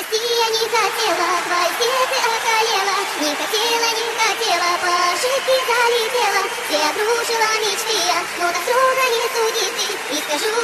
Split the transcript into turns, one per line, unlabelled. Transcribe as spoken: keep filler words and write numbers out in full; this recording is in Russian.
Прости, я не хотела, твои сеты околела. Не хотела, не хотела, по ошибке залетела. Все обрушила мечты я, но так строго не суди ты. И скажу